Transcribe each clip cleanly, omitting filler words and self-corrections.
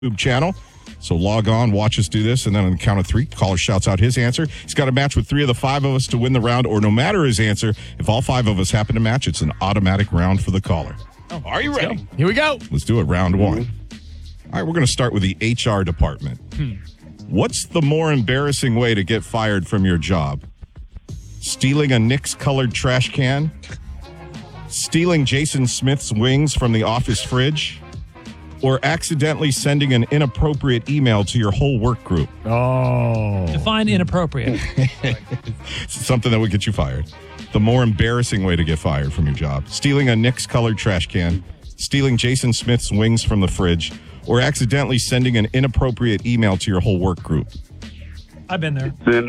YouTube channel. So log on, watch us do this, and then on the count of three, caller shouts out his answer. He's got to match with 3 of the 5 of us to win the round, or no matter his answer, if all 5 of us happen to match, it's an automatic round for the caller. Are you ready? Go. Here we go. Let's do it, round 1. All right, we're going to start with the HR department. What's the more embarrassing way to get fired from your job? Stealing a Knicks-colored trash can? Stealing Jason Smith's wings from the office fridge? Or accidentally sending an inappropriate email to your whole work group? Oh. Define inappropriate. Something that would get you fired. The more embarrassing way to get fired from your job. Stealing a Knicks-colored trash can, stealing Jason Smith's wings from the fridge, or accidentally sending an inappropriate email to your whole work group. I've been there. Send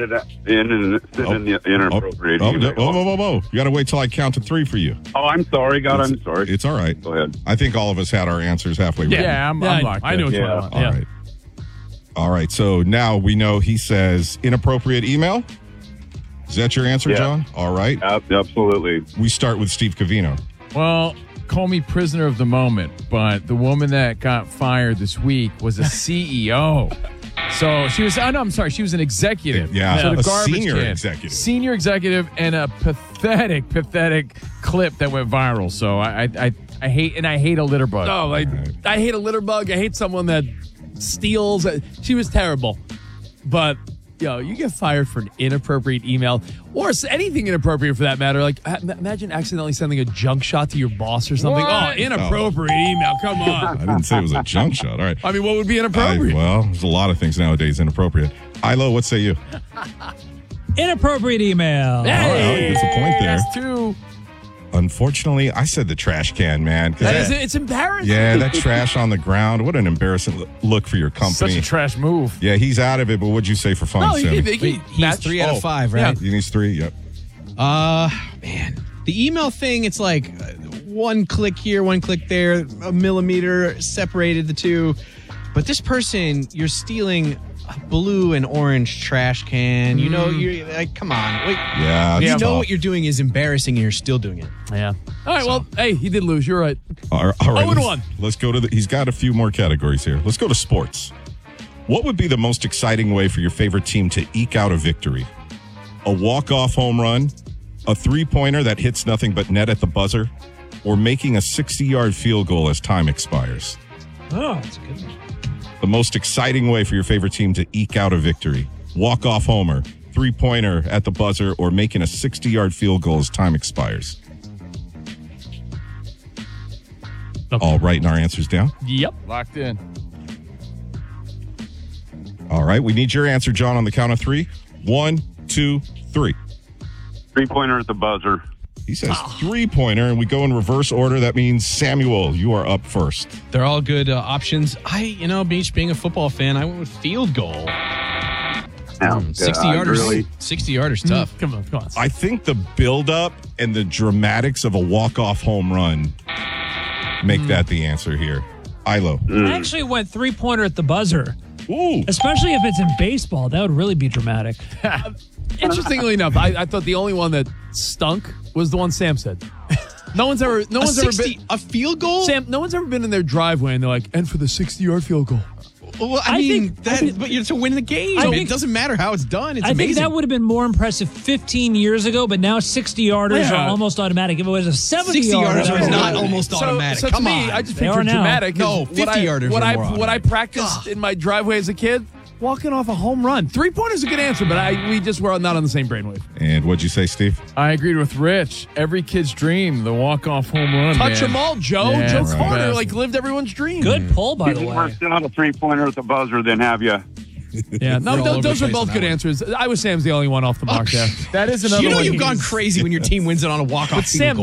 the inappropriate email. Whoa. You got to wait till I count to 3 for you. Oh, I'm sorry, God, I'm sorry. It's all right. Go ahead. I think all of us had our answers halfway. Yeah, I'm locked. I know which one I want. All right. All right. So now we know he says inappropriate email. Is that your answer, Yeah. John? All right. Absolutely. We start with Steve Covino. Well, call me prisoner of the moment, but the woman that got fired this week was a CEO. So she was, she was an executive. Yeah, so the a garbage senior can. executive. Senior executive, and a pathetic clip that went viral. So I hate a litter bug. Oh, I hate a litter bug. I hate someone that steals. She was terrible. But, you get fired for an inappropriate email or anything inappropriate for that matter. Like, imagine accidentally sending a junk shot to your boss or something. What? Oh, inappropriate email. Come I on. didn't say it was a junk shot. All right. I mean, what would be inappropriate? Well, there's a lot of things nowadays inappropriate. Ilo, what say you? Inappropriate email. All right, gets a point there. That's 2. Unfortunately, I said the trash can, man. 'Cause It's embarrassing. yeah, that trash on the ground. What an embarrassing look for your company. Such a trash move. Yeah, he's out of it, but what'd you say for fun, No, Sammy? He's 3 out of 5, right? He needs 3, yep. Man, the email thing, it's like one click here, one click there, a millimeter separated the two. But this person, you're stealing a blue and orange trash can. You know, you're like, come on. Wait. Yeah, You it's know tough. what you're doing is embarrassing and you're still doing it. Yeah. All right, well, hey, he did lose. You're right. All right, 0-1. Let's go to he's got a few more categories here. Let's go to sports. What would be the most exciting way for your favorite team to eke out a victory? A walk-off home run, a three-pointer that hits nothing but net at the buzzer, or making a 60-yard field goal as time expires? Oh, that's a good one. The most exciting way for your favorite team to eke out a victory. Walk-off homer, three-pointer at the buzzer, or making a 60-yard field goal as time expires. Okay. All writing our answers down. Yep. Locked in. All right, we need your answer, John, on the count of 3. 1, 2, 3. 3-pointer at the buzzer. He says three-pointer, and we go in reverse order. That means, Samuel, you are up first. They're all good options. Being a football fan, I went with field goal. 60-yarders. 60-yarders tough. Come on. I think the build-up and the dramatics of a walk-off home run make that the answer here. Ilo. I actually went 3-pointer at the buzzer. Ooh. Especially if it's in baseball. That would really be dramatic. Interestingly enough, I thought the only one that stunk was the one Sam said. No one's ever been A field goal? Sam. No one's ever been in their driveway and they're like, and for the 60-yard field goal. Well, but you're to win the game. It doesn't matter how it's done. It's I amazing. think that would have been more impressive 15 years ago, but now 60-yarders Yeah. are almost automatic. If it was a 60-yarders 70-yarder, are not almost automatic. So Come to me, on. I just They picture are now. dramatic. No, 50-yarders What are more I automatic. practiced in my driveway as a kid, walking off a home run. 3-pointer's a good answer, but we just were not on the same brainwave. And what'd you say, Steve? I agreed with Rich. Every kid's dream, the walk-off home run. Touch man. them all, Joe. Yeah, Joe right. Carter Best. lived everyone's dream. good pull, by the You way. worked out a 3-pointer at the buzzer, then have you? Yeah, no, We're all over those the are place both on that good one. answers. I was Sam's the only one off the mark there. That is another You know one. you've gone crazy when your team wins it on a walk-off field Sam, goal.